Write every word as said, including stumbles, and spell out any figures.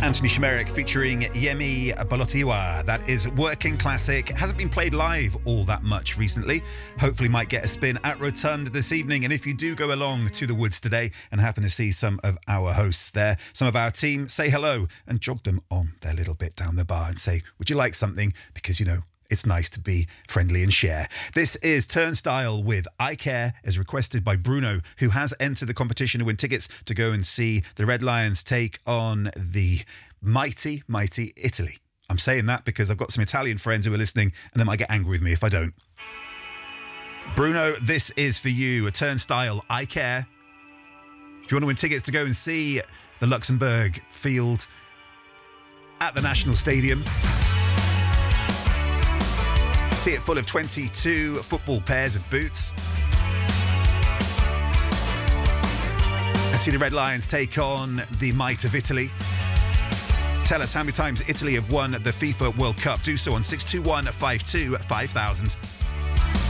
Anthony Shimerick featuring Yemi Balotiwa. That is working classic. Hasn't been played live all that much recently. Hopefully might get a spin at Rotund this evening. And if you do go along to the woods today and happen to see some of our hosts there, some of our team, say hello and jog them on their little bit down the bar and say, would you like something? Because, you know, it's nice to be friendly and share. This is Turnstile with I Care, as requested by Bruno, who has entered the competition to win tickets to go and see the Red Lions take on the mighty, mighty Italy. I'm saying that because I've got some Italian friends who are listening and they might get angry with me if I don't. Bruno, this is for you. A Turnstile, I Care. If you want to win tickets to go and see the Luxembourg Field at the National Stadium, see it full of twenty-two football pairs of boots. I see the Red Lions take on the might of Italy. Tell us how many times Italy have won the FIFA World Cup. Do so on six two one five two five thousand.